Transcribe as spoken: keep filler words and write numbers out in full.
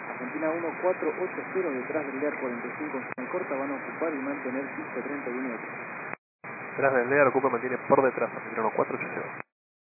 Argentina uno cuatro ocho cero detrás del Lear cuarenta y cinco en corta, van a ocupar y mantener pista treinta y uno. Detrás del Lear, ocupa y mantiene por detrás, Argentina uno cuatro ocho cero.